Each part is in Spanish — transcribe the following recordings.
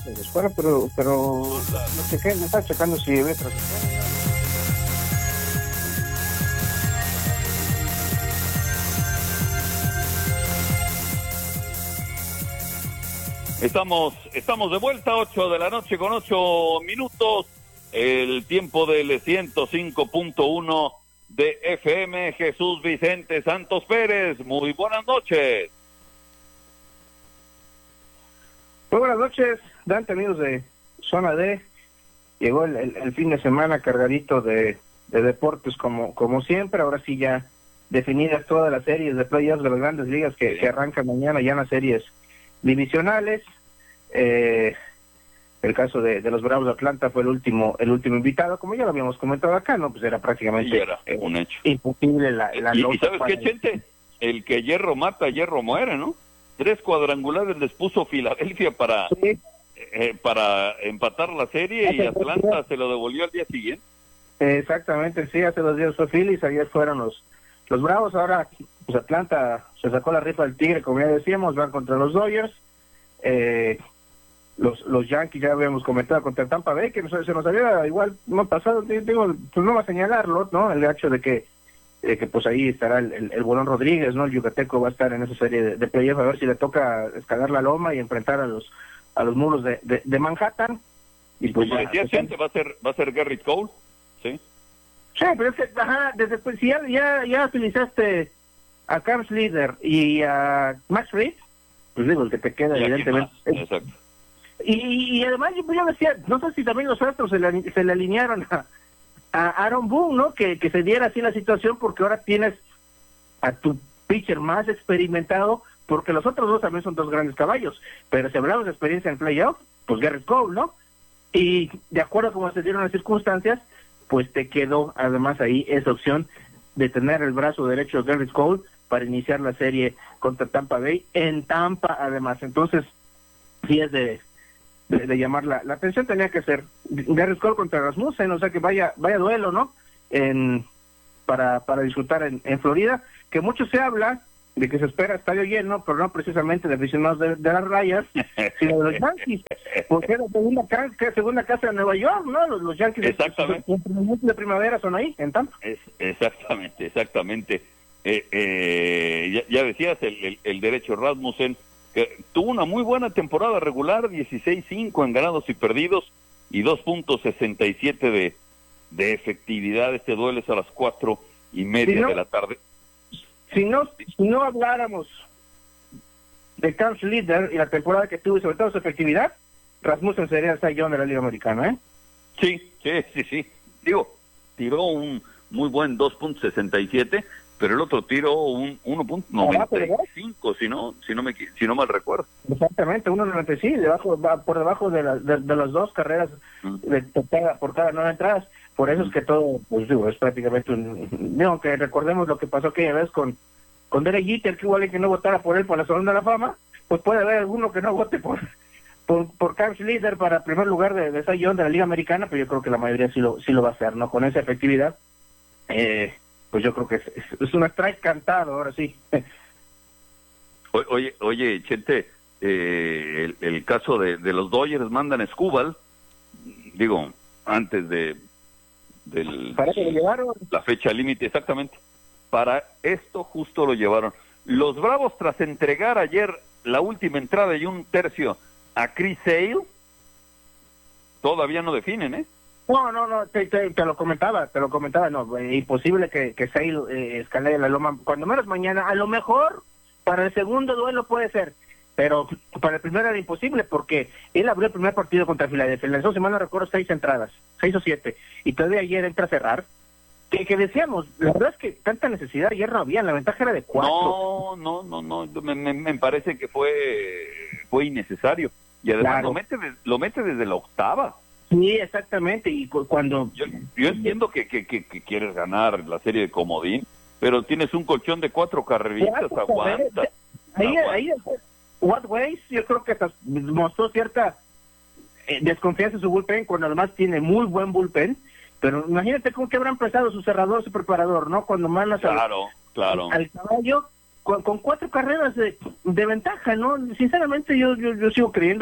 Bueno, pero no chequé, me está checando si ve transmisión. Estamos de vuelta, 8 de la noche con 8 minutos, el tiempo del 105.1 de FM. Jesús Vicente Santos Pérez, muy buenas noches. Muy buenas noches, Dante, amigos de Zona D. Llegó el fin de semana cargadito de deportes como siempre. Ahora sí ya definidas todas las series de playoffs de las grandes ligas que arrancan mañana ya en las series divisionales. El caso de los Bravos de Atlanta fue el último invitado, como ya lo habíamos comentado acá, ¿no? Pues era prácticamente un hecho imposible la ¿Y sabes qué, Chente? El que hierro mata, hierro muere, ¿no? 3 cuadrangulares les puso Filadelfia para empatar la serie y Atlanta se lo devolvió al día siguiente. Exactamente, sí, hace 2 días fue Phillies, ayer fueron los Bravos, ahora pues Atlanta se sacó la rifa del Tigre, como ya decíamos, van contra los Dodgers. Los Yankees ya habíamos comentado contra Tampa Bay, que se nos había igual no pasado, digo, pues no va a señalarlo, ¿no? El hecho de que pues ahí estará el Bolón Rodríguez, ¿no? El yucateco va a estar en esa serie de playoff, a ver si le toca escalar la loma y enfrentar a los mulos de Manhattan. Y pues como decía gente, va a ser Garrett Cole, ¿sí? Sí, pero es que, desde pues, si ya utilizaste a Carl Sliter y a Max Fried, pues digo, el que te queda evidentemente. Exacto. Y además yo decía, no sé si también los Astros se le alinearon a Aaron Boone, ¿no? Que se diera así la situación, porque ahora tienes a tu pitcher más experimentado, porque los otros dos también son 2 grandes caballos, pero si hablamos de experiencia en playoff, pues Garrett Cole, ¿no? Y de acuerdo a cómo se dieron las circunstancias, pues te quedó además ahí esa opción de tener el brazo derecho de Garrett Cole para iniciar la serie contra Tampa Bay, en Tampa además. Entonces, sí es de llamar la atención, tenía que ser Garrett Cole contra Rasmussen, o sea que vaya duelo, ¿no? Para disfrutar en Florida, que mucho se habla de que se espera estadio lleno, pero no precisamente de aficionados de las Rayas, sino de los Yankees, porque es la segunda casa de Nueva York, ¿no? Los Yankees exactamente. De primavera son ahí, en Tampa. Exactamente. Ya decías, el derecho Rasmussen, que tuvo una muy buena temporada regular, 16-5 en ganados y perdidos, y 2.67 de efectividad. Este duelo es a las 4:30 de la tarde. Si no habláramos de Carl Sliter y la temporada que tuvo y sobre todo su efectividad, Rasmussen sería el Cy Young de la Liga Americana, ¿eh? Sí. Digo, tiró un muy buen 2.67, pero el otro tiró un 1.95, si no mal recuerdo. Exactamente, 1.95, por debajo de las 2 carreras por cada 9 entradas. Por eso es que todo, pues digo, es prácticamente aunque recordemos lo que pasó aquella vez con Derek Jeter, que igual hay que no votara por él por la Salón de la Fama, pues puede haber alguno que no vote por Carl Sliter para primer lugar de Cy Young de la Liga Americana, pero yo creo que la mayoría sí lo va a hacer, ¿no? Con esa efectividad, pues yo creo que es un strike cantado, ahora sí. Oye, Chente, el caso de los Dodgers, mandan a Skubal, digo, antes para que lo llevaron la fecha límite, exactamente. Para esto justo lo llevaron. Los Bravos, tras entregar ayer la última entrada y 1/3 a Chris Sale, todavía no definen, ¿eh? No, te lo comentaba, no, imposible que Sale escale la loma, cuando menos mañana. A lo mejor para el segundo duelo puede ser, pero para el primero era imposible, porque él abrió el primer partido contra Filadelfia, en la semana recuerdo 6 entradas, 6 o 7, y todavía ayer entra a cerrar, que decíamos, la verdad es que tanta necesidad ayer no había, la ventaja era de 4. No, me parece que fue innecesario, y además claro, lo mete desde la 8ª. Sí, exactamente, y cuando... Yo entiendo que quieres ganar la serie de comodín, pero tienes un colchón de 4 carreritas, aguanta. Ahí What Ways, yo creo que mostró cierta desconfianza en su bullpen, cuando además tiene muy buen bullpen, pero imagínate cómo que habrá empezado su cerrador, su preparador, ¿no? Cuando mandas claro. al caballo con 4 carreras de ventaja, ¿no? Sinceramente yo sigo creyendo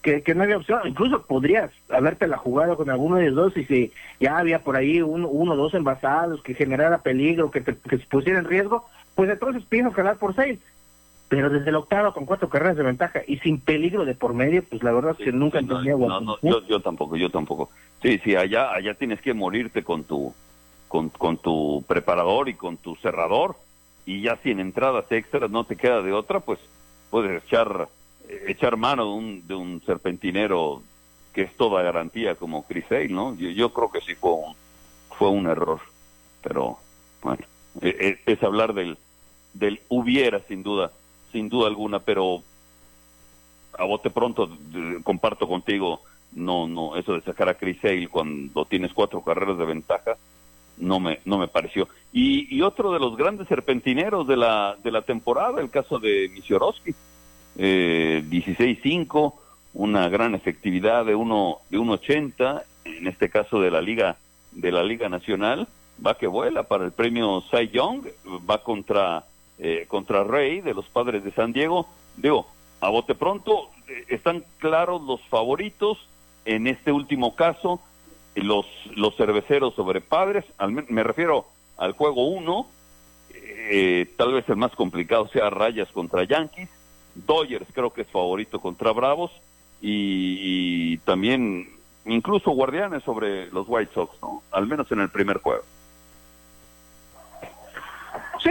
que no había opción, incluso podrías habértela jugado con alguno de los dos y si ya había por ahí uno o dos envasados que generara peligro, que se pusiera en riesgo, pues entonces pienso ganar por 6. Pero desde el octavo con 4 carreras de ventaja y sin peligro de por medio, pues la verdad es que nunca entendía. Yo tampoco. Sí, allá tienes que morirte con tu preparador y con tu cerrador, y ya si en entradas extras no te queda de otra, pues puedes echar mano de un serpentinero que es toda garantía como Chris Sale, ¿no? Yo creo que sí fue un error, pero bueno, es hablar del hubiera sin duda alguna, pero a bote pronto comparto contigo, no eso de sacar a Chris Sale cuando tienes 4 carreras de ventaja no me pareció. Y otro de los grandes serpentineros de la temporada, el caso de Misiorowski, 16-5, una gran efectividad de 1.80, en este caso de la Liga Nacional, va que vuela para el premio Cy Young, va contra Rey de los Padres de San Diego. Digo, a bote pronto están claros los favoritos en este último caso, los Cerveceros sobre Padres, me refiero al juego 1, tal vez el más complicado sea Rayas contra Yankees. Dodgers creo que es favorito contra Bravos, y también incluso Guardianes sobre los White Sox, ¿no? Al menos en el primer juego. Sí,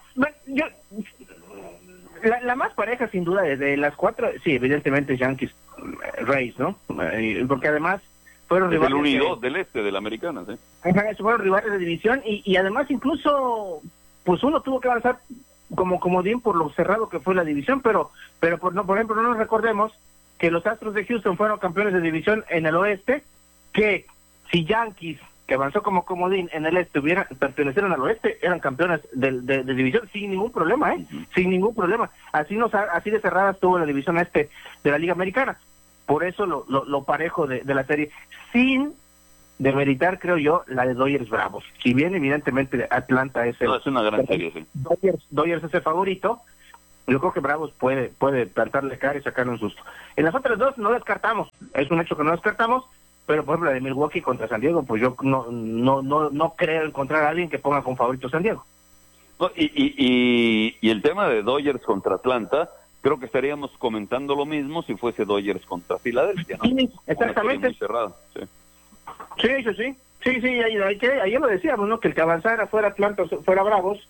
la más pareja sin duda de las 4, sí, evidentemente Yankees, Rays, ¿no? Porque además fueron rivales. El 1 y 2 del este de la Americana, sí. Fueron rivales de división y además incluso, pues uno tuvo que avanzar como comodín por lo cerrado que fue la división, pero por ejemplo, no nos recordemos que los Astros de Houston fueron campeones de división en el oeste, que si Yankees, que avanzó como comodín en el este, pertenecieron al oeste, eran campeones de división sin ningún problema, sin ningún problema. Así de cerrada estuvo la división este de la Liga Americana. Por eso lo parejo de la serie, sin demeritar, creo yo, la de Dodgers Bravos. Si bien evidentemente Atlanta es una gran serie, sí. Dodgers es el favorito, yo creo que Bravos puede plantarle cara y sacarle un susto. En las otras dos no descartamos, es un hecho que no descartamos, pero por ejemplo la de Milwaukee contra San Diego, pues yo no creo encontrar a alguien que ponga como favorito San Diego. No, y el tema de Dodgers contra Atlanta, creo que estaríamos comentando lo mismo si fuese Dodgers contra Filadelfia, ¿no? Sí, exactamente. Sí, ahí lo decíamos, ¿no? Que el que avanzara fuera Atlanta, fuera Bravos,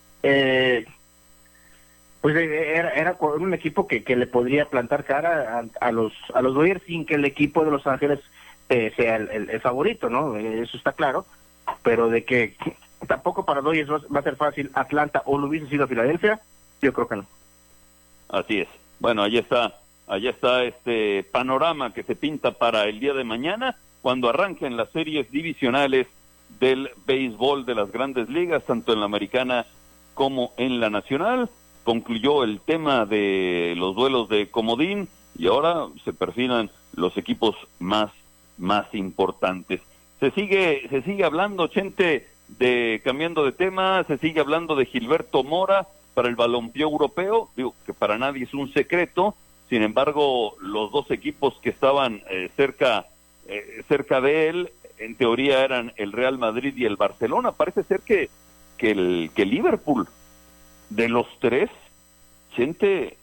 pues era un equipo que le podría plantar cara a los Dodgers sin que el equipo de Los Ángeles sea el favorito, ¿no? Eso está claro, pero de que tampoco para Dodgers va a ser fácil Atlanta o lo hubiese sido Filadelfia, yo creo que no. Así es. Bueno, allá está este panorama que se pinta para el día de mañana, cuando arranquen las series divisionales del béisbol de las Grandes Ligas, tanto en la Americana como en la Nacional. Concluyó el tema de los duelos de comodín y ahora se perfilan los equipos más importantes. Se sigue hablando, Chente, cambiando de tema, se sigue hablando de Gilberto Mora para el balompié europeo. Digo que para nadie es un secreto. Sin embargo, los dos equipos que estaban cerca de él, en teoría eran el Real Madrid y el Barcelona. Parece ser que el Liverpool, de los tres, Chente,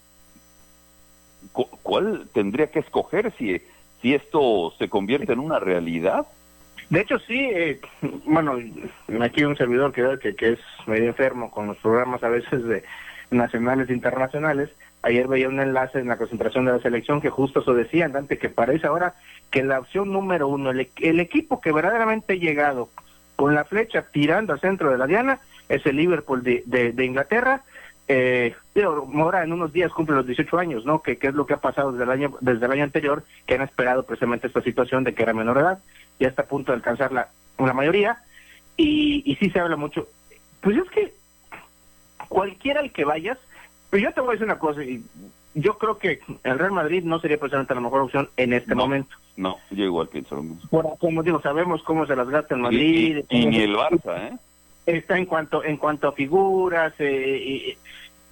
¿cuál tendría que escoger si esto se convierte en una realidad? De hecho, sí, bueno, aquí un servidor que es medio enfermo con los programas a veces de nacionales e internacionales. Ayer veía un enlace en la concentración de la selección que justo eso decían, Dante, que parece ahora que la opción número 1, el equipo que verdaderamente ha llegado con la flecha tirando al centro de la diana, es el Liverpool de Inglaterra. Mora en unos días cumple los 18 años, ¿no? Que es lo que ha pasado desde el año anterior, que han esperado precisamente esta situación de que era menor de edad, ya está a punto de alcanzar la mayoría, y sí se habla mucho. Pues es que cualquiera al que vayas, pero yo te voy a decir una cosa, y yo creo que el Real Madrid no sería precisamente la mejor opción en este momento. No, yo igual pienso lo mismo. Como digo, sabemos cómo se las gasta el Madrid. Y ni el Barça, está en cuanto a figuras,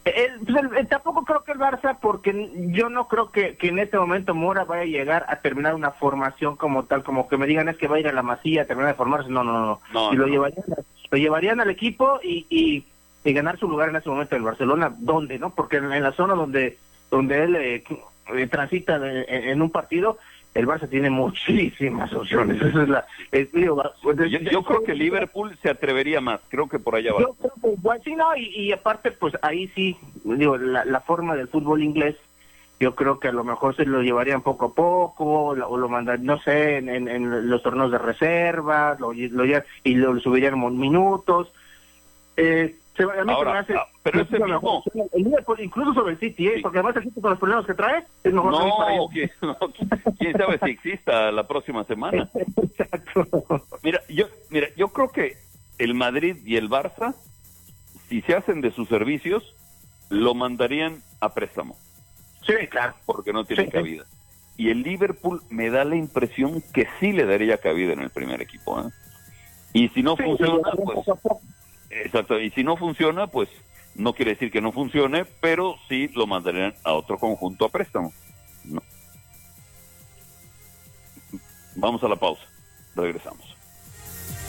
Tampoco creo que el Barça, porque yo no creo que en este momento Mora vaya a llegar a terminar una formación como tal, como que me digan es que va a ir a la Masía a terminar de formarse. No. Y lo llevarían al equipo y ganar su lugar en ese momento en Barcelona. ¿Dónde, no? Porque en la zona donde él transita en un partido, el Barça tiene muchísimas opciones. Esa es yo creo que Liverpool se atrevería más, creo que por allá va. Yo creo que igual, sí, no, y aparte, pues ahí sí, digo, la forma del fútbol inglés, yo creo que a lo mejor se lo llevarían poco a poco, o lo mandarían, no sé, en los torneos de reserva, y lo subirían minutos. A mí Ahora, se me hace, pero ese mismo... el Liverpool, incluso sobre el City, Sí. porque además el City con los problemas que trae, es mejor salir para allá. quién sabe si exista la próxima semana. Exacto. Mira, yo creo que el Madrid y el Barça, si se hacen de sus servicios, lo mandarían a préstamo, Sí, claro. porque no tiene Sí. cabida. Y el Liverpool me da la impresión que sí le daría cabida en el primer equipo, ¿eh? Y si no funciona, pues... Exacto, y si no funciona, pues no quiere decir que no funcione, pero sí lo mandarían a otro conjunto a préstamo. No. Vamos a la pausa, regresamos.